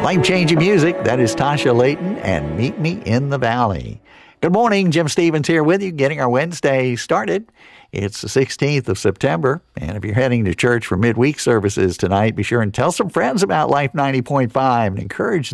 Life-changing music. That is Tasha Layton and Meet Me in the Valley. Good morning. Jim Stevens here with you, getting our Wednesday started. It's the 16th of September, and if you're heading to church for midweek services tonight, be sure and tell some friends about Life 90.5 and encourage